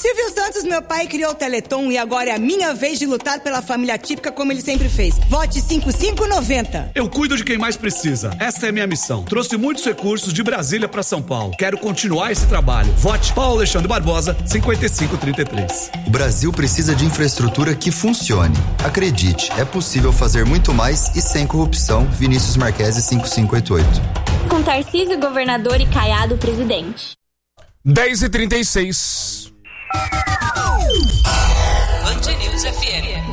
Silvio Santos, meu pai, criou o Teleton e agora é a minha vez de lutar pela família típica como ele sempre fez. Vote 5590. Eu cuido de quem mais precisa. Essa é minha missão. Trouxe muitos recursos de Brasília para São Paulo. Quero continuar esse trabalho. Vote Paulo Alexandre Barbosa, 5533. O Brasil precisa de infraestrutura que funcione. Acredite, é possível fazer muito mais e sem corrupção. Vinícius Marquesi, 5588. Com Tarcísio, governador, e Caiado, presidente. 10h36. Band News FM.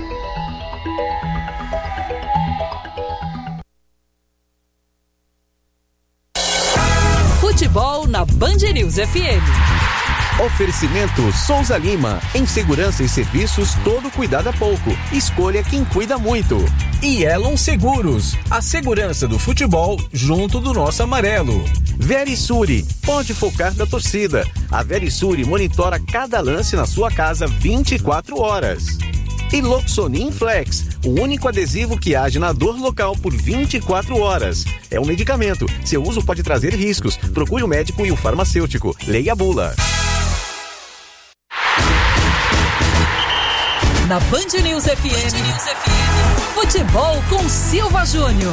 Futebol na Band News FM. Oferecimento Souza Lima. Em segurança e serviços, todo cuidado é pouco. Escolha quem cuida muito. E Elon Seguros. A segurança do futebol junto do nosso amarelo. Verisure. Pode focar da torcida. A Verisure monitora cada lance na sua casa 24 horas. E Loxonin Flex, o único adesivo que age na dor local por 24 horas. É um medicamento. Seu uso pode trazer riscos. Procure o médico e o farmacêutico. Leia a bula. Na Band News FM, futebol com Silva Júnior.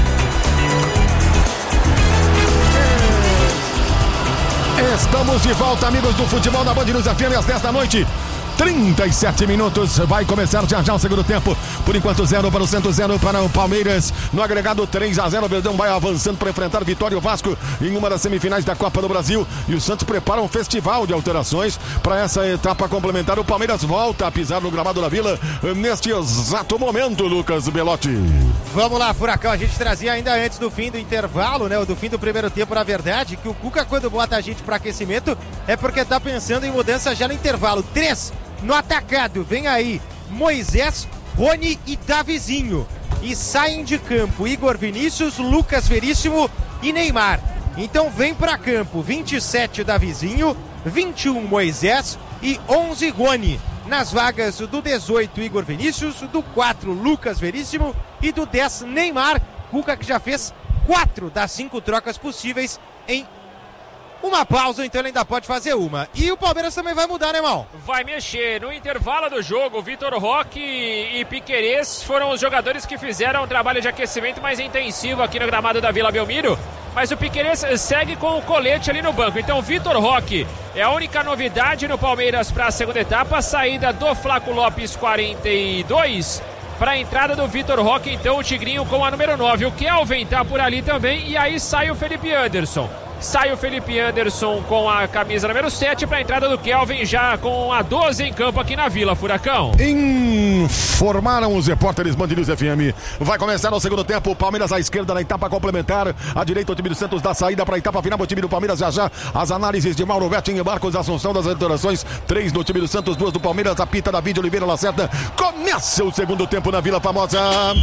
Estamos de volta, amigos do futebol na Band News FM, às 10 da noite. 37 minutos, vai começar já o segundo tempo. Por enquanto 0 para o Santos, 0 para o Palmeiras. No agregado 3-0, o Verdão vai avançando para enfrentar Vitória e o Vasco em uma das semifinais da Copa do Brasil. E o Santos prepara um festival de alterações para essa etapa complementar. O Palmeiras volta a pisar no gramado da Vila neste exato momento, Lucas Belotti. Vamos lá, Furacão, a gente trazia ainda antes do fim do intervalo, né, do fim do primeiro tempo, na verdade, que o Cuca, quando bota a gente para aquecimento, é porque tá pensando em mudança já no intervalo. 3 no atacado, vem aí Moisés, Rony e Davizinho. E saem de campo Igor Vinícius, Lucas Veríssimo e Neymar. Então vem para campo 27 Davizinho, 21 Moisés e 11 Rony. Nas vagas do 18 Igor Vinícius, do 4 Lucas Veríssimo e do 10 Neymar. Cuca que já fez 4 das 5 trocas possíveis em uma pausa, então ele ainda pode fazer uma. E o Palmeiras também vai mudar, né, irmão? Vai mexer. No intervalo do jogo, Vitor Roque e Piquerez foram os jogadores que fizeram um trabalho de aquecimento mais intensivo aqui no gramado da Vila Belmiro. Mas o Piquerez segue com o colete ali no banco. Então, Vitor Roque é a única novidade no Palmeiras para a segunda etapa. A saída do Flaco Lopes, 42, para a entrada do Vitor Roque, então o Tigrinho com a número 9. O Kelvin tá por ali também. E aí sai o Felipe Anderson. Sai o Felipe Anderson com a camisa número 7 para a entrada do Kelvin, já com a 12 em campo aqui na Vila, Furacão. Informaram os repórteres Band News FM. Vai começar o segundo tempo. Palmeiras à esquerda na etapa complementar. À direita o time do Santos dá saída para a etapa final. O time do Palmeiras já. As análises de Mauro Betting e Marcos Assunção das alterações. 3 do time do Santos, 2 do Palmeiras. Apita David Oliveira Lacerda. Começa o segundo tempo na Vila Famosa.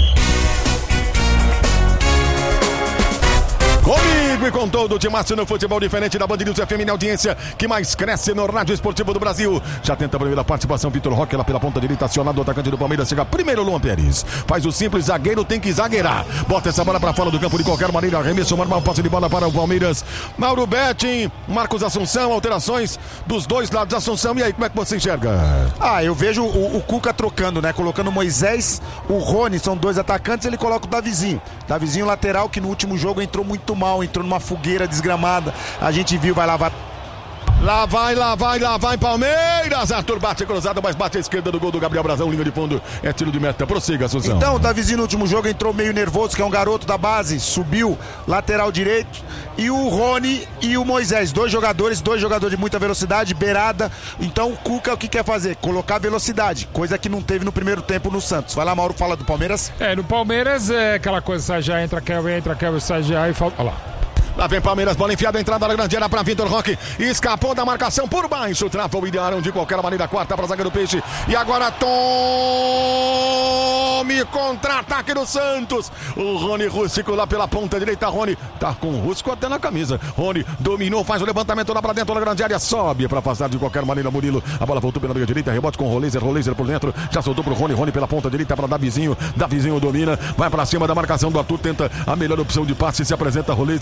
Comigo e com todo o timaço no futebol diferente da Band News FM, na audiência que mais cresce no rádio esportivo do Brasil. Já tenta a primeira participação, Vitor Roque lá pela ponta direita, acionado o atacante do Palmeiras. Chega primeiro Luan Pérez. Faz o simples, zagueiro tem que zagueirar. Bota essa bola pra fora do campo de qualquer maneira. Arremesso, normal, passe de bola para o Palmeiras. Mauro Betting, Marcos Assunção, alterações dos dois lados. Assunção, e aí, como é que você enxerga? Eu vejo o Cuca trocando, né? Colocando o Moisés, o Rony, são 2 atacantes, ele coloca o Davizinho. Davizinho lateral, que no último jogo entrou muito mal, entrou numa fogueira desgramada. A gente viu, vai lavar. Lá vai Palmeiras. Arthur bate cruzado, mas bate à esquerda do gol do Gabriel Brazão, linha de fundo, é tiro de meta. Prossiga, Suzão. Então, o Davizinho no último jogo entrou meio nervoso, que é um garoto da base, subiu, lateral direito. E o Rony e o Moisés, dois jogadores de muita velocidade, beirada. Então o Cuca o que quer fazer? Colocar velocidade, coisa que não teve no primeiro tempo no Santos. Vai lá, Mauro, fala do Palmeiras. No Palmeiras é aquela coisa, sai já, entra, sai já e falta. Olha lá. Lá vem Palmeiras, bola enfiada, entrada na grande área para Vitor Roque. Escapou da marcação por baixo. Trava o Ilharão de qualquer maneira. Quarta para a zaga do Peixe. E agora tome contra-ataque do Santos. O Rony Rústico lá pela ponta direita. Rony tá com o Rústico até na camisa. Rony dominou, faz o levantamento lá para dentro da grande área. Sobe para afastar de qualquer maneira Murilo. A bola voltou pela meia direita. Rebote com o Roleiser por dentro. Já soltou pro Rony. Rony pela ponta direita para Davizinho. Davizinho domina. Vai para cima da marcação do Arthur. Tenta a melhor opção de passe. Se apresenta Roleiser, Davizinho.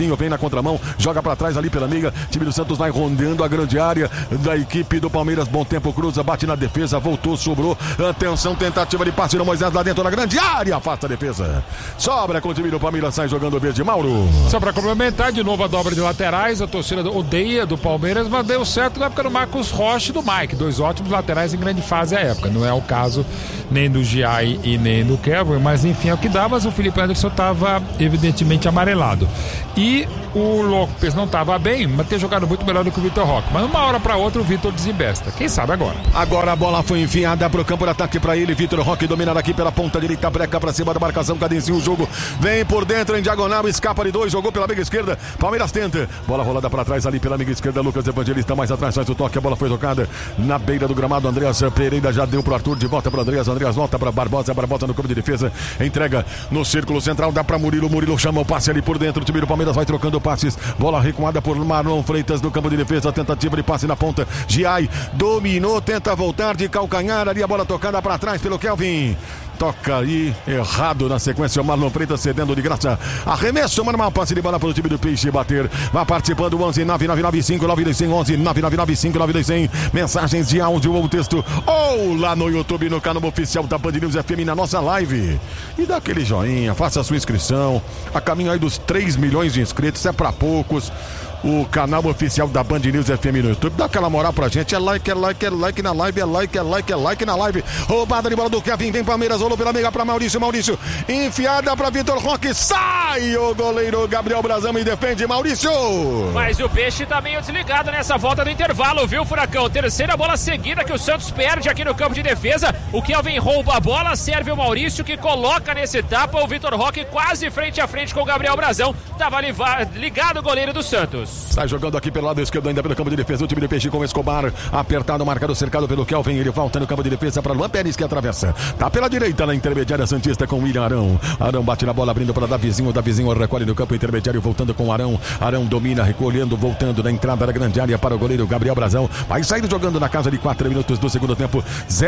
Davizinho vem na contramão, joga pra trás ali pela amiga. Time do Santos vai rondando a grande área da equipe do Palmeiras. Bom tempo, cruza, bate na defesa, voltou, sobrou. Atenção, tentativa de passe no Moisés lá dentro da grande área. Afasta a defesa. Sobra com o time do Palmeiras, sai jogando verde. Mauro. Só pra complementar, de novo a dobra de laterais. A torcida odeia do Palmeiras, mas deu certo na época do Marcos Rocha e do Mike. 2 ótimos laterais em grande fase à época. Não é o caso nem do Giai e nem do Kevin, mas enfim é o que dá. Mas o Felipe Anderson estava evidentemente amarelado. E o Lopes não estava bem, mas tem jogado muito melhor do que o Vitor Roque. Mas uma hora para outra o Vitor desembesta. Quem sabe agora? Agora a bola foi enfiada pro campo de ataque para ele. Vitor Roque dominado aqui pela ponta direita, breca para cima da marcação, cadencia o jogo. Vem por dentro em diagonal, escapa de 2, jogou pela amiga esquerda. Palmeiras tenta. Bola rolada para trás ali pela amiga esquerda. Lucas Evangelista mais atrás, faz o toque. A bola foi tocada na beira do gramado. Andreas Pereira já deu pro Arthur, de volta para Andreas. Andreas volta para Barbosa. Barbosa no campo de defesa. Entrega no círculo central, dá para Murilo. Murilo chama o passe ali por dentro. O time do Palmeiras vai trocando passes. Bola recuada por Marlon Freitas no campo de defesa. Tentativa de passe na ponta. Giai dominou, tenta voltar de calcanhar ali. A bola tocada para trás pelo Kelvin. Toca aí, errado na sequência, o Marlon Freitas cedendo de graça. Arremesso, normal, passe de bola para o time do Peixe bater. Vai participando, 11 9995 921 11 9995 921. Mensagens de áudio ou texto, ou lá no YouTube, no canal oficial da Band News FM, na nossa live. E dá aquele joinha, faça a sua inscrição. A caminho aí dos 3 milhões de inscritos, é para poucos. O canal oficial da Band News FM no YouTube. Dá aquela moral pra gente. É like na live. É like na live. Roubada de bola do Kevin. Vem Palmeiras. Rolou pela amiga pra Maurício. Enfiada pra Vitor Roque. Sai o goleiro Gabriel Brazão e defende Maurício. Mas o Peixe tá meio desligado nessa volta do intervalo, viu, Furacão? Terceira bola seguida que o Santos perde aqui no campo de defesa. O Kelvin rouba a bola. Serve o Maurício que coloca nesse tapa. O Vitor Roque quase frente a frente com o Gabriel Brazão. Tava ligado o goleiro do Santos. Sai jogando aqui pelo lado esquerdo, ainda pelo campo de defesa. O time do Peixe com o Escobar. Apertado, marcado, cercado pelo Kelvin. Ele volta no campo de defesa para Luan Pérez, que atravessa. Tá pela direita na intermediária santista com o William Arão. Arão bate na bola, abrindo para Davizinho. Davizinho recolhe no campo intermediário, voltando com o Arão. Arão domina, recolhendo, voltando na entrada da grande área para o goleiro Gabriel Brazão. Vai sair jogando na casa de 4 minutos do segundo tempo.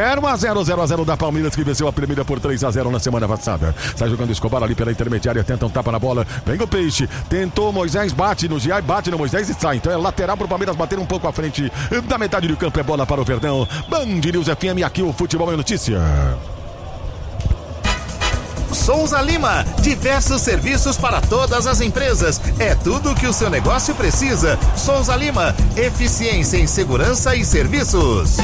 0-0 da Palmeiras, que venceu a primeira por 3-0 na semana passada. Sai jogando Escobar ali pela intermediária, tenta um tapa na bola. Vem o Peixe, tentou Moisés, bate no Giai, bate no Moisés e sai. Então é lateral para o Palmeiras bater um pouco à frente da metade do campo. É bola para o Verdão. Band News FM, aqui o futebol é notícia. Souza Lima, diversos serviços para todas as empresas. É tudo o que o seu negócio precisa. Souza Lima, eficiência em segurança e serviços.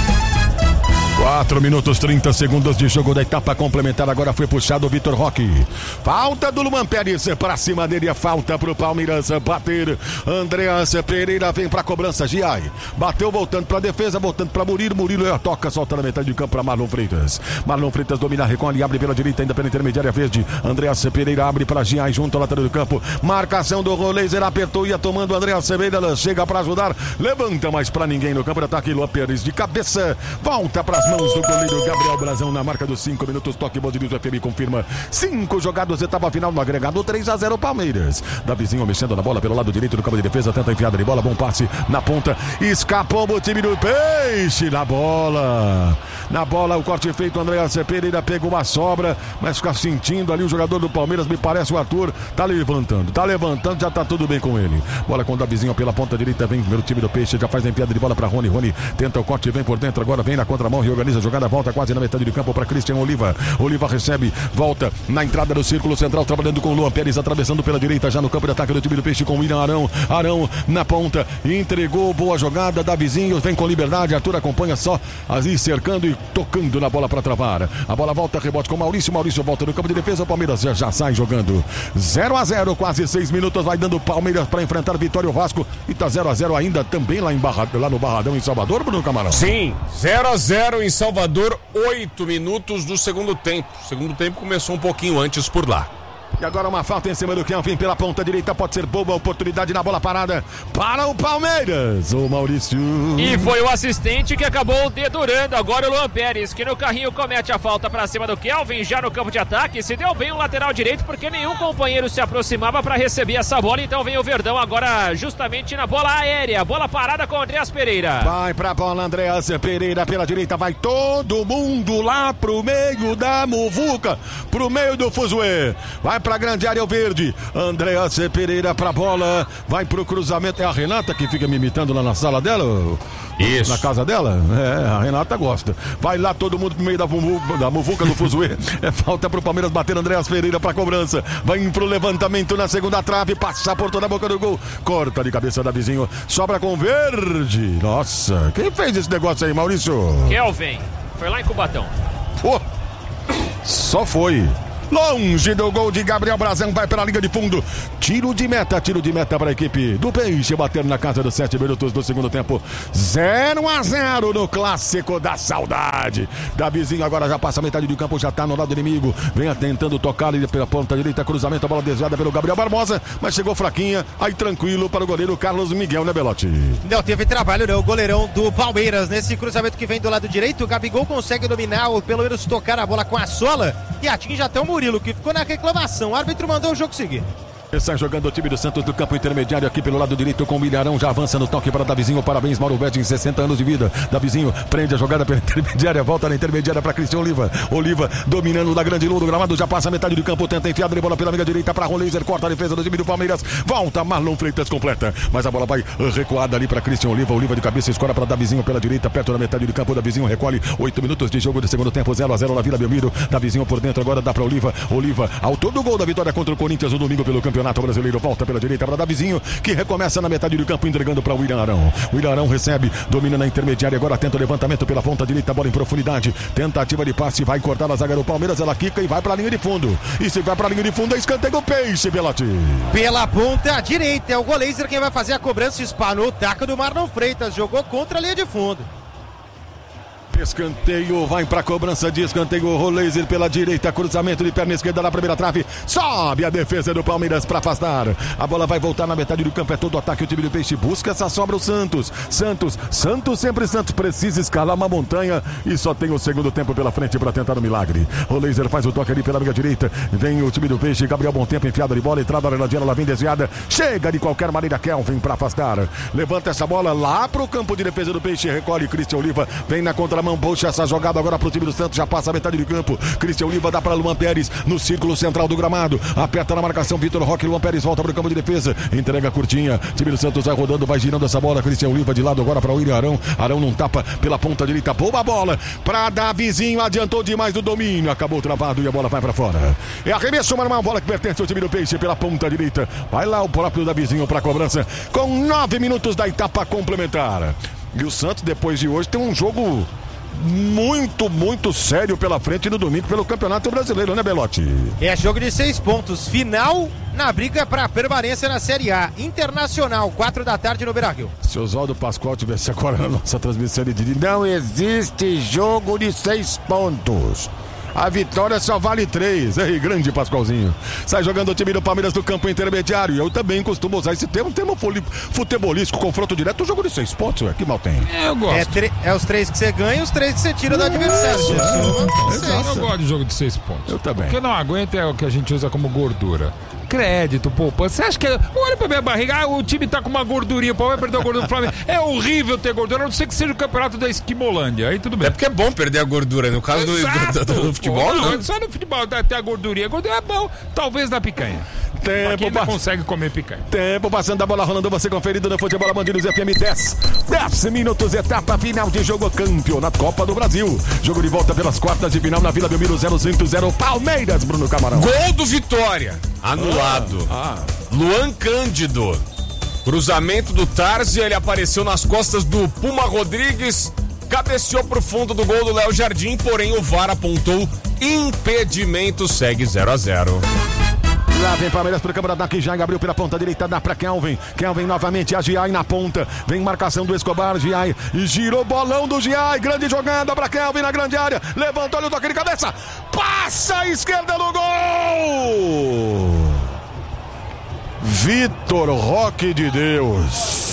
4 minutos 30 segundos de jogo da etapa complementar. Agora foi puxado o Vitor Roque. Falta do Luan Pérez para cima dele. É falta para o Palmeiras bater. Andreas Pereira vem para a cobrança. Giai bateu, voltando para a defesa, voltando para Murilo. Murilo toca, solta na metade do campo para Marlon Freitas. Marlon Freitas domina, recolhe, abre pela direita, ainda pela intermediária verde. Andreas Pereira abre para Giai junto ao lateral do campo. Marcação do Roleiser, apertou, ia tomando. Andreas Pereira chega para ajudar. Levanta mais para ninguém no campo de ataque. Luan Pérez de cabeça. Volta para as mãos do goleiro Gabriel Brazão na marca dos 5 minutos. Toque Band News FM confirma 5 jogados, etapa final no agregado 3-0 Palmeiras. Davizinho mexendo na bola pelo lado direito do campo de defesa, tenta enfiada de bola, bom passe na ponta, escapou o time do Peixe na bola o corte feito. Andreas Pereira pegou uma sobra, mas fica sentindo ali o jogador do Palmeiras, me parece o Arthur, tá levantando, já tá tudo bem com ele. Bola com o Davizinho pela ponta direita, vem pelo time do Peixe, já faz a enfiada de bola para Rony tenta o corte, vem por dentro, agora vem na contramão, reorganiza a jogada, volta quase na metade do campo para Christian Oliva. Oliva recebe, volta na entrada do círculo central, trabalhando com o Luan Pérez, atravessando pela direita, já no campo de ataque do time do Peixe com o William Arão. Arão na ponta, entregou, boa jogada, Davizinho vem com liberdade, Arthur acompanha só, ali cercando e tocando na bola para travar. A bola volta, rebote com Maurício volta no campo de defesa, o Palmeiras já sai jogando 0-0, quase 6 minutos, vai dando Palmeiras para enfrentar Vitória e Vasco, e tá 0-0 ainda também lá no Barradão, em Salvador, Bruno Camarão. Sim, 0-0 em Salvador, 8 minutos do segundo tempo. O segundo tempo começou um pouquinho antes por lá. E agora uma falta em cima do Kelvin pela ponta direita, pode ser boa oportunidade na bola parada para o Palmeiras, o Maurício. E foi o assistente que acabou dedurando agora o Luan Pérez, que no carrinho comete a falta para cima do Kelvin, já no campo de ataque, se deu bem o lateral direito, porque nenhum companheiro se aproximava para receber essa bola, então vem o Verdão agora justamente na bola aérea, bola parada com o Andreas Pereira. Vai pra bola, Andreas Pereira pela direita, vai todo mundo lá pro meio da muvuca, pro meio do fuzuê, vai pra pra grande área o verde. Andréas Pereira pra bola. Vai pro cruzamento. É a Renata que fica me imitando lá na sala dela? Isso. Na casa dela? É, a Renata gosta. Vai lá todo mundo no meio da muvuca do fuzuê. É falta pro Palmeiras bater. Andréas Pereira pra cobrança. Vai pro levantamento na segunda trave. Passar por toda a boca do gol. Corta de cabeça da vizinho. Sobra com verde. Nossa, quem fez esse negócio aí, Maurício? Kelvin. Foi lá em Cubatão. Oh, só foi. Longe do gol de Gabriel Brazão, vai pela linha de fundo. Tiro de meta para a equipe do Peixe. Bater na casa dos 7 minutos do segundo tempo. 0-0 no clássico da saudade. Davizinho agora já passa a metade do campo, já tá no lado do inimigo. Vem tentando tocar ali pela ponta direita. Cruzamento, a bola desviada pelo Gabriel Barbosa, mas chegou fraquinha. Aí tranquilo para o goleiro Carlos Miguel, né, Belotti? Não teve trabalho, né? O goleirão do Palmeiras nesse cruzamento que vem do lado direito. O Gabigol consegue dominar, ou pelo menos tocar a bola com a sola e atinge até o Murilo, que ficou na reclamação. O árbitro mandou o jogo seguir. Está jogando o time do Santos do campo intermediário aqui pelo lado direito com o Milharão. Já avança no toque para Davizinho. Parabéns, Mauro Betting, 60 anos de vida. Davizinho prende a jogada pela intermediária. Volta na intermediária para Cristian Oliva. Oliva dominando da grande lua do gramado. Já passa a metade do campo. Tenta enfiar a bola pela amiga direita para Roleiser. Corta a defesa do time do Palmeiras. Volta Marlon Freitas completa. Mas a bola vai recuada ali para Cristian Oliva. Oliva de cabeça escora para Davizinho pela direita. Perto da metade do campo. Davizinho recolhe. 8 minutos de jogo de segundo tempo. 0-0 na Vila Belmiro. Davizinho por dentro. Agora dá para Oliva. Oliva, autor do gol da vitória contra o Corinthians no domingo pelo Campeonato Brasileiro. Volta pela direita para Davizinho, que recomeça na metade do campo, entregando para o William Arão. O William Arão recebe, domina na intermediária, agora tenta o levantamento pela ponta direita, bola em profundidade, tentativa de passe, vai cortar a zaga do Palmeiras, ela quica e vai para a linha de fundo. E se vai para a linha de fundo, é escanteio do Peixe, Belotti. Pela ponta direita, é o Goleiser quem vai fazer a cobrança, espanou o taco do Marlon Freitas, jogou contra a linha de fundo. Escanteio, vai pra cobrança de escanteio. Roleiser pela direita, cruzamento de perna esquerda na primeira trave. Sobe a defesa do Palmeiras pra afastar. A bola vai voltar na metade do campo. É todo o ataque. O time do Peixe busca essa sobra. O Santos sempre Santos. Precisa escalar uma montanha e só tem o segundo tempo pela frente pra tentar o milagre. Roleiser faz o toque ali pela amiga direita. Vem o time do Peixe. Gabriel Bom Tempo enfiada de bola. Entrada na ladeira, ela vem desviada. Chega de qualquer maneira Kelvin pra afastar. Levanta essa bola lá pro campo de defesa do Peixe. Recolhe Cristian Oliva. Vem na contramão. Puxa essa jogada agora pro time do Santos, já passa a metade do campo. Cristian Oliva dá para Luan Pérez no círculo central do gramado. Aperta na marcação Vitor Roque. Luan Pérez volta pro campo de defesa. Entrega curtinha. Time do Santos vai rodando, vai girando essa bola. Cristian Oliva de lado agora para o William Arão. Arão não tapa pela ponta direita. Boa bola para Davizinho. Adiantou demais do domínio. Acabou travado e a bola vai para fora. É arremesso, uma bola que pertence ao time do Peixe pela ponta direita. Vai lá o próprio Davizinho para cobrança com 9 minutos da etapa complementar. E o Santos, depois de hoje, tem um jogo muito sério pela frente no domingo pelo Campeonato Brasileiro, né, Belotti? É jogo de 6 pontos, final na briga para permanência na Série A. Internacional, 4 da tarde no Beira-Rio. Se o Oswaldo Pascoal tivesse agora na nossa transmissão, ele diria: não existe jogo de 6 pontos. A vitória só vale 3. Ei, grande Pascoalzinho. Sai jogando o time do Palmeiras do campo intermediário. Eu também costumo usar esse termo futebolístico, confronto direto, jogo de 6 pontos. Que mal tem. Eu gosto. É os 3 que você ganha e os 3 que você tira do adversário. Eu gosto de jogo de 6 pontos. Eu também. O que eu não aguento é o que a gente usa como gordura. Crédito, poupança. Você acha que... Olha pra minha barriga, o time tá com uma gordurinha, o Palmeiras perdeu a gordura do Flamengo. É horrível ter gordura, a não ser que seja o campeonato da Esquimolândia. Aí tudo bem. É porque é bom perder a gordura. No caso do futebol, não. Só no futebol ter a gordurinha. A gordura é bom, talvez na picanha. Tempo ainda consegue comer picanha. Tempo passando, a bola rolando, você conferido no Futebol Band News FM 10 minutos, etapa final de jogo, Campeonato Copa do Brasil. Jogo de volta pelas quartas de final na Vila Belmiro, 0-5-0 Palmeiras, Bruno Camarão. Gol do Vitória, anulado. Luan Cândido. Cruzamento do Tarzi, ele apareceu nas costas do Puma Rodrigues, cabeceou pro fundo do gol do Léo Jardim, porém o VAR apontou impedimento, segue 0-0. Lá vem Palmeiras pro câmara daqui, já abriu pela ponta direita, dá pra Kelvin. Kelvin novamente, a Giai na ponta. Vem marcação do Escobar, Giai. E girou bolão do Giai. Grande jogada pra Kelvin na grande área. Levantou, olha o toque de cabeça. Passa a esquerda no gol. Vitor Roque de Deus.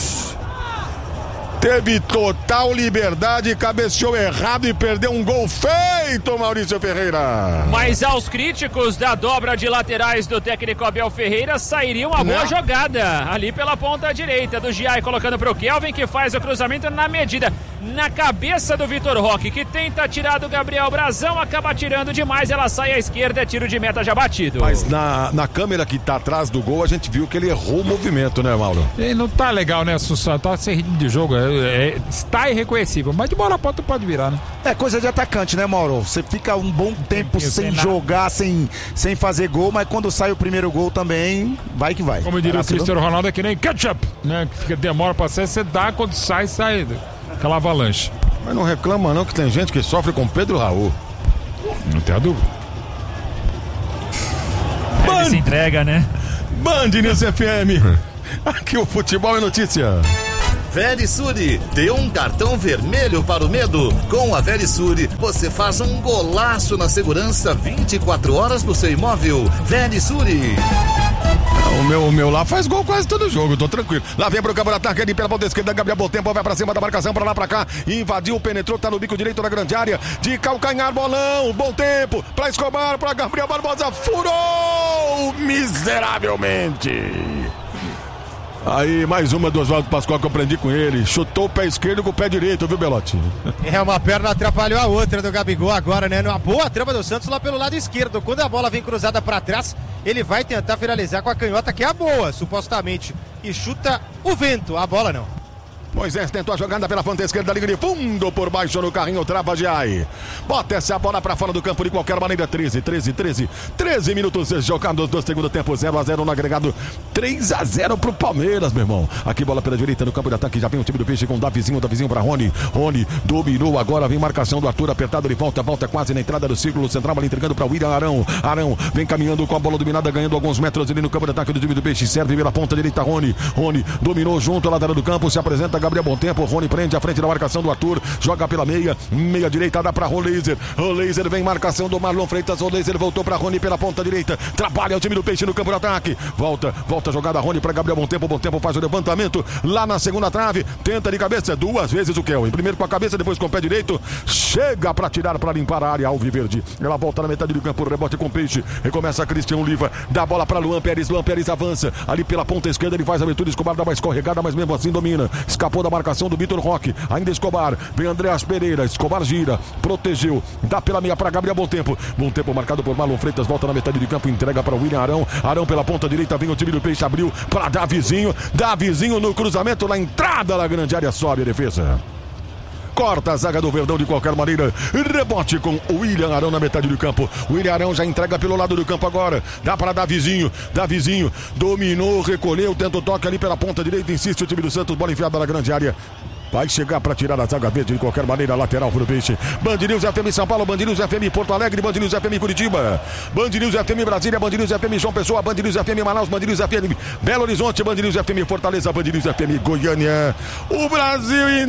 Teve total liberdade, cabeceou errado e perdeu um gol feito, Maurício Ferreira. Mas aos críticos da dobra de laterais do técnico Abel Ferreira, sairia uma boa jogada ali pela ponta direita do Giai, colocando para o Kelvin, que faz o cruzamento na medida. na cabeça do Vitor Roque, que tenta tirar do Gabriel Brazão, acaba tirando demais, ela sai à esquerda, é tiro de meta já batido. Mas na câmera que tá atrás do gol, a gente viu que ele errou o movimento, né, Mauro? Ele não tá legal, né, Assunção? Tá sem ritmo de jogo, está irreconhecível, mas de bola a ponta pode virar, né? É coisa de atacante, né, Mauro? Você fica um bom tempo sem jogar, sem fazer gol, mas quando sai o primeiro gol também, vai que vai. Como diria o Cristiano Ronaldo, é que nem ketchup, né? Que demora pra sair, você dá, quando sai aquela avalanche. Mas não reclama não que tem gente que sofre com Pedro Raul. Não tem a dúvida. Ele se entrega, né? Band News FM. Aqui o futebol é notícia. Verisure, dê um cartão vermelho para o medo. Com a Verisure, você faz um golaço na segurança 24 horas do seu imóvel. Verisure. O meu lá faz gol quase todo jogo, tô tranquilo. Lá vem pro campo de ataque, ali pela ponta esquerda, Gabriel Botempo vai pra cima da marcação, pra lá pra cá, invadiu, penetrou, tá no bico direito da grande área, de calcanhar, bolão, bom tempo, pra Escobar, pra Gabriel Barbosa, furou miseravelmente. Aí, mais uma do Oswaldo Pascoal que eu aprendi com ele. Chutou o pé esquerdo com o pé direito, viu, Belotti? Uma perna atrapalhou a outra do Gabigol agora, né? Numa boa trama do Santos lá pelo lado esquerdo. Quando a bola vem cruzada pra trás, ele vai tentar finalizar com a canhota, que é a boa, supostamente. E chuta o vento, a bola não. Moisés tentou a jogada pela ponta esquerda, liga de fundo por baixo no carrinho, trava de aí. Bota essa bola pra fora do campo de qualquer maneira. 13 minutos jogados do segundo tempo, 0-0 no agregado, 3-0 pro Palmeiras, meu irmão. Aqui bola pela direita no campo de ataque, já vem o time do Peixe com Davizinho pra Rony dominou, agora vem marcação do Arthur, apertado, ele volta quase na entrada do círculo central, ali entregando pra William Arão vem caminhando com a bola dominada, ganhando alguns metros ali no campo de ataque do time do Peixe, serve pela ponta direita, Rony dominou junto à lateral do campo, se apresenta Gabriel Bontempo, Rony prende a frente da marcação do Arthur, joga pela meia direita, dá pra Roleiser vem marcação do Marlon Freitas, Roleiser voltou pra Rony pela ponta direita, trabalha o time do Peixe no campo de ataque, volta a jogada, Rony pra Gabriel Bontempo faz o levantamento lá na segunda trave, tenta de cabeça, duas vezes o Kelvin, primeiro com a cabeça, depois com o pé direito, chega pra tirar, pra limpar a área alviverde, ela volta na metade do campo, rebote com o Peixe, recomeça Cristian Oliva, dá a bola pra Luan Pérez avança, ali pela ponta esquerda, ele faz a abertura, Escobar dá uma escorregada, mas mesmo assim domina, escapou da marcação do Vitor Roque, ainda Escobar, vem Andreas Pereira, Escobar gira, protegeu, dá pela meia para Gabriel Bontempo marcado por Marlon Freitas, volta na metade de campo, entrega para William Arão pela ponta direita, vem o time do Peixe, abriu para Davizinho no cruzamento, na entrada da grande área, sobe a defesa. Corta a zaga do Verdão de qualquer maneira. Rebote com o William Arão na metade do campo. O William Arão já entrega pelo lado do campo agora. Dá para Davizinho dominou, recolheu, tenta o toque ali pela ponta direita. Insiste o time do Santos, bola enfiada na grande área. Vai chegar para tirar a zaga verde de qualquer maneira, lateral pro Peixe. Band News FM São Paulo, Band News FM Porto Alegre, Band News FM Curitiba, Band News FM Brasília, Band News FM João Pessoa, Band News FM Manaus, Band News FM Belo Horizonte, Band News FM Fortaleza, Band News FM Goiânia. O Brasil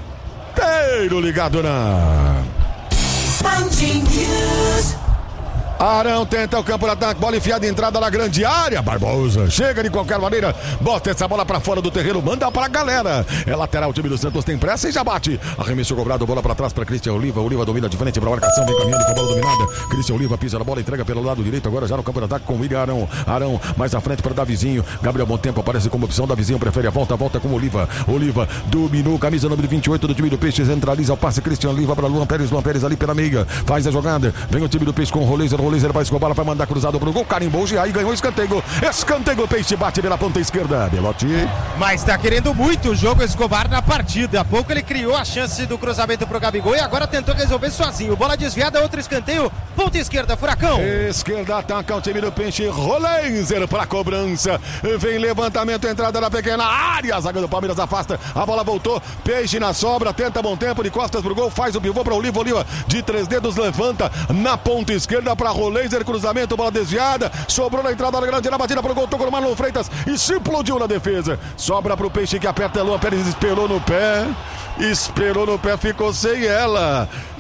inteiro ligado na Band News. Arão tenta o campo de ataque, bola enfiada, entrada na grande área, Barbosa chega de qualquer maneira, bota essa bola pra fora do terreno, manda pra galera, é lateral, o time do Santos tem pressa e já bate, arremesso cobrado, bola pra trás pra Cristian Oliva domina de frente pra marcação, vem caminhando com a bola dominada, Cristian Oliva pisa na bola, entrega pelo lado direito, agora já no campo de ataque com o William Arão mais à frente pra Davizinho, Gabriel Bontempo aparece como opção, Davizinho prefere a volta com o Oliva dominou, camisa número 28 do time do Peixe, centraliza o passe, Cristian Oliva pra Luan Pérez ali pela meia, faz a jogada, vem o time do Peixe com o Roleiser vai Escobar, vai mandar cruzado pro gol, carimbou e aí ganhou escanteio, Peixe bate pela ponta esquerda, Belotti. Mas tá querendo muito o jogo Escobar na partida, há pouco ele criou a chance do cruzamento pro Gabigol e agora tentou resolver sozinho, bola desviada, outro escanteio, ponta esquerda, Furacão. Esquerda ataca o time do Peixe, Roleiser pra cobrança, vem levantamento, entrada na pequena área, a zaga do Palmeiras afasta, a bola voltou, Peixe na sobra, tenta bom tempo, de costas pro gol, faz o pivô pra Oliva de 3 dedos, levanta na ponta esquerda pra Roleiser, cruzamento, bola desviada, sobrou na entrada da grande área, batida pro gol, tocou no Marlon Freitas e se explodiu na defesa, sobra pro Peixe que aperta, Luan Pérez esperou no pé, ficou sem ela,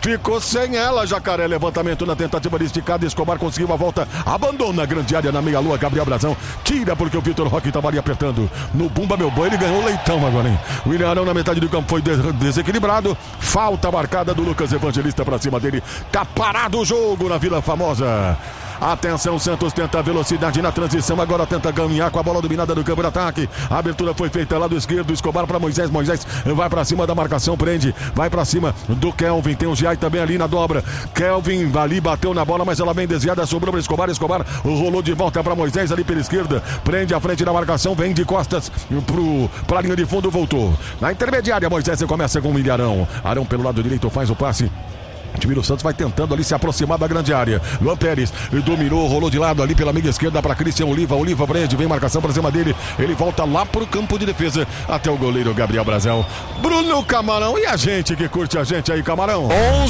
Ficou sem ela, Jacaré. Levantamento na tentativa de esticada. Escobar conseguiu a volta. Abandona a grande área na meia-lua. Gabriel Brazão tira porque o Vitor Roque estava ali apertando. No Bumba Meu Boi, ele ganhou o leitão agora, hein? O William Arão na metade do campo foi desequilibrado. Falta marcada do Lucas Evangelista pra cima dele. Tá parado o jogo na Vila Formosa. Atenção, Santos tenta velocidade na transição, agora tenta ganhar com a bola dominada do campo de ataque. A abertura foi feita lá do esquerdo, Escobar para Moisés vai para cima da marcação, prende, vai para cima do Kelvin, tem o Giai também ali na dobra. Kelvin ali bateu na bola, mas ela vem desviada, sobrou para Escobar rolou de volta para Moisés ali pela esquerda, prende a frente da marcação, vem de costas para a linha de fundo, voltou. Na intermediária, Moisés começa com o Ilharão. Arão pelo lado direito faz o passe. O time do Santos vai tentando ali se aproximar da grande área. Luan Pérez dominou, rolou de lado ali pela meia esquerda para Christian Oliva. Oliva prende, vem marcação para cima dele. Ele volta lá pro campo de defesa até o goleiro Gabriel Brazão. Bruno Camarão, e a gente que curte a gente aí, Camarão?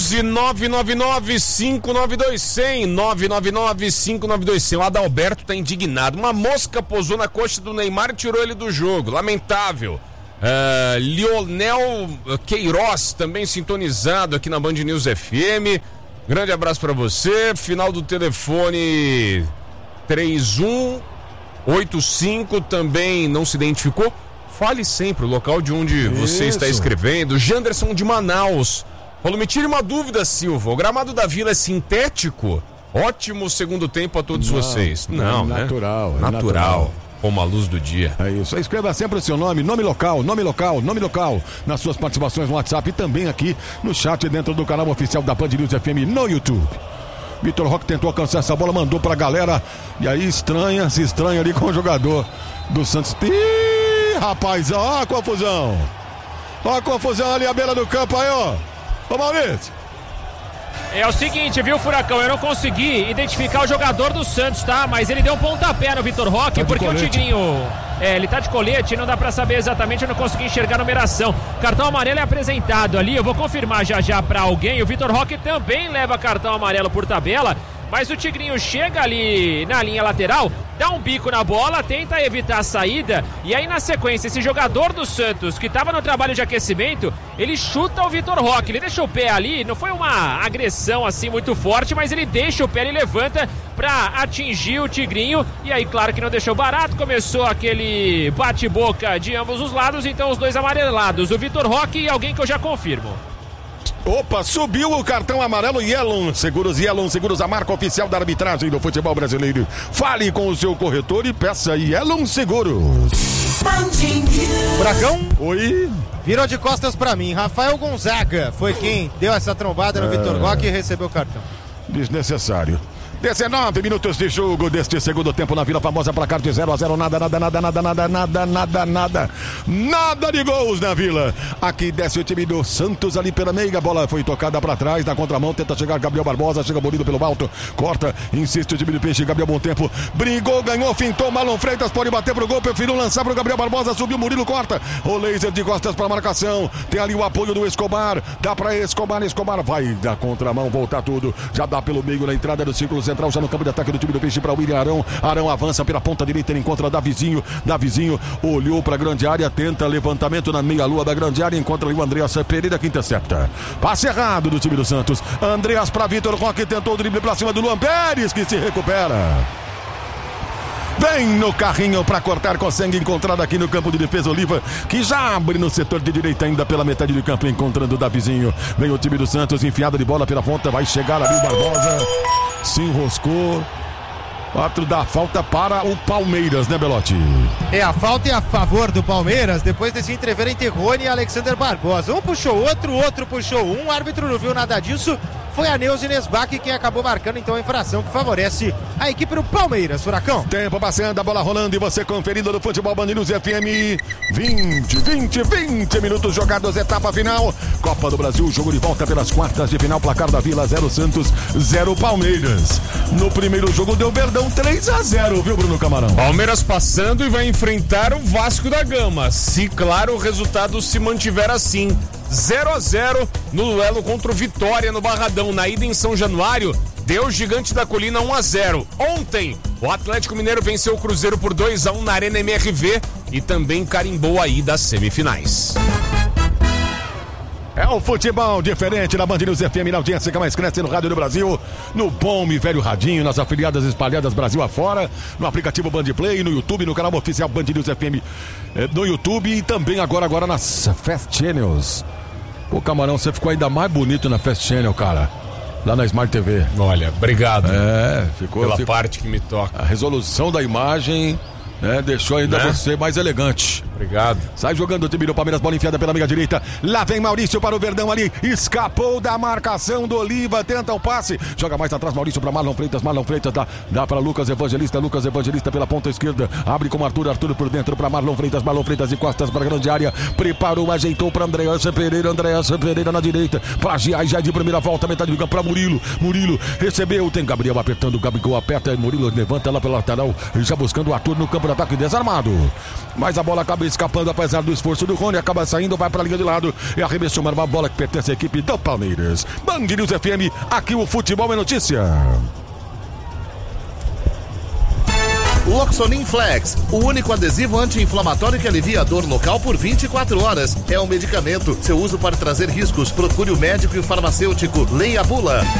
11-999-592-100 999-592-100. O Adalberto tá indignado. Uma mosca pousou na coxa do Neymar e tirou ele do jogo. Lamentável. Lionel Queiroz também sintonizado aqui na Band News FM. Grande abraço pra você. Final do telefone 3185 também não se identificou. Fale sempre o local de onde você está escrevendo. Janderson de Manaus falou: me tire uma dúvida, Silva, o gramado da Vila é sintético? Ótimo segundo tempo a todos vocês. Não, né? Natural. Como a luz do dia. É isso. Escreva sempre o seu nome local, nas suas participações no WhatsApp e também aqui no chat dentro do canal oficial da Band News FM no YouTube. Vitor Roque tentou alcançar essa bola, mandou pra galera e aí se estranha ali com o jogador do Santos. Ih, rapaz, ó a confusão. Ó a confusão ali à beira do campo aí, ó. Ô, Maurício. É o seguinte, viu, Furacão? Eu não consegui identificar o jogador do Santos, tá? Mas ele deu um pontapé no Vitor Roque, porque o Tigrinho... ele tá de colete, não dá pra saber exatamente, eu não consegui enxergar a numeração. Cartão amarelo é apresentado ali, eu vou confirmar já pra alguém. O Vitor Roque também leva cartão amarelo por tabela, mas o Tigrinho chega ali na linha lateral, dá um bico na bola, tenta evitar a saída, e aí na sequência, esse jogador do Santos, que estava no trabalho de aquecimento, ele chuta o Vitor Roque, ele deixa o pé ali, não foi uma agressão assim muito forte, mas ele deixa o pé, ele levanta para atingir o Tigrinho, e aí claro que não deixou barato, começou aquele bate-boca de ambos os lados, então os dois amarelados, o Vitor Roque e alguém que eu já confirmo. Opa, subiu o cartão amarelo. Yellow Seguros, a marca oficial da arbitragem do futebol brasileiro. Fale com o seu corretor e peça Yellow Seguros. Furacão? Oi? Virou de costas pra mim. Rafael Gonzaga foi quem deu essa trombada no Vitor Roque e recebeu o cartão. Desnecessário. 19 minutos de jogo deste segundo tempo na Vila Formosa, placar de 0-0, nada de gols na Vila. Aqui desce o time do Santos ali pela meia, a bola foi tocada para trás, na contramão, tenta chegar Gabriel Barbosa, chega Bonito pelo alto, corta, insiste o time do Peixe, Gabriel bom tempo, brigou, ganhou, fintou, Marlon Freitas pode bater pro gol, preferiu lançar pro Gabriel Barbosa, subiu, Murilo corta, o laser de costas para marcação, tem ali o apoio do Escobar, dá pra Escobar vai da contramão, voltar tudo, já dá pelo meio na entrada do círculo central, já no campo de ataque do time do Peixe para o William Arão. Arão avança pela ponta direita, ele encontra Davizinho, olhou para a grande área, tenta levantamento na meia-lua da grande área, encontra ali o Andreas Pereira que intercepta. Passe errado do time do Santos. Andreas para Vitor Roque, tentou o drible para cima do Luan Pérez, que se recupera. Vem no carrinho para cortar, consegue encontrar aqui no campo de defesa Oliva, que já abre no setor de direita ainda pela metade do campo, encontrando o Davizinho. Vem o time do Santos, enfiada de bola pela ponta, vai chegar ali o Barbosa, se enroscou. 4 da falta para o Palmeiras, né, Belotti? A falta é a favor do Palmeiras, depois desse entrever entre Rony e Alexander Barbosa. Um puxou outro puxou um, o árbitro não viu nada disso. Foi a Neuza Nesbach quem acabou marcando então a infração que favorece a equipe do Palmeiras, Furacão. Tempo passando, a bola rolando e você conferindo no Futebol Band News FM. 20 minutos jogados, etapa final. Copa do Brasil, jogo de volta pelas quartas de final, placar da Vila 0 Santos, 0 Palmeiras. No primeiro jogo deu Verdão 3-0, viu, Bruno Camarão? Palmeiras passando e vai enfrentar o Vasco da Gama, se claro o resultado se mantiver assim. 0-0 no duelo contra o Vitória no Barradão. Na ida em São Januário, deu Gigante da Colina 1-0. Ontem, o Atlético Mineiro venceu o Cruzeiro por 2-1 na Arena MRV e também carimbou a ida às semifinais. É o futebol diferente na Band News FM, na audiência que mais cresce no rádio do Brasil, no bom e velho radinho, nas afiliadas espalhadas Brasil afora, no aplicativo Band Play, no YouTube, no canal oficial Band News FM no YouTube e também agora nas Fast Channels. Pô, Camarão, você ficou ainda mais bonito na Fast Channel, cara. Lá na Smart TV. Olha, obrigado. Ficou pela parte que me toca. A resolução da imagem, deixou ainda você mais elegante. Obrigado. Sai jogando o time do Palmeiras, bola enfiada pela meia direita. Lá vem Maurício para o Verdão ali. Escapou da marcação do Oliva. Tenta o passe. Joga mais atrás Maurício para Marlon Freitas. Marlon Freitas dá para Lucas Evangelista. Lucas Evangelista pela ponta esquerda. Abre com Arthur por dentro para Marlon Freitas. Marlon Freitas de costas para a grande área. Preparou, ajeitou para Andreasa Pereira. Andreasa Pereira na direita. Para Giai, já de primeira volta. Metade do campo para Murilo. Murilo recebeu. Tem Gabriel apertando. Gabigol aperta. Murilo levanta lá pela lateral. Já buscando o Arthur no campo de ataque desarmado. Mas a bola acaba escapando, apesar do esforço do Rony, acaba saindo, vai para a linha de lado e arremessou uma bola que pertence à equipe do Palmeiras. Band News FM, aqui o futebol é notícia. Loxonin Flex, o único adesivo anti-inflamatório que alivia a dor local por 24 horas. É um medicamento. Seu uso pode trazer riscos. Procure o médico e o farmacêutico. Leia a bula.